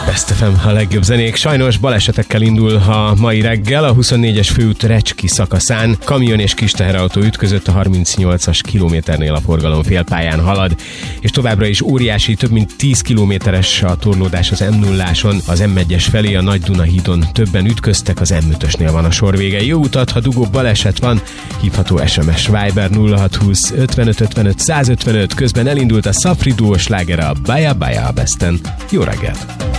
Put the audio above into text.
Best FM, a legjobb zenék. Sajnos balesetekkel indul a mai reggel. A 24-es főút Recski szakaszán kamion és kis teherautó ütközött, a 38-as kilométernél a forgalom félpályán halad, és továbbra is óriási, több mint 10 kilométeres a torlódás az M0-áson, az M1-es felé, a Nagy-Duna hídon többen ütköztek, az M5-ösnél van a sor vége. Jó utat, ha dugóbb baleset van, hívható SMS Viber 0620 55 55 155. Közben elindult a Szafri duó slágere, a Baja Baja a Besten. Jó reggelt!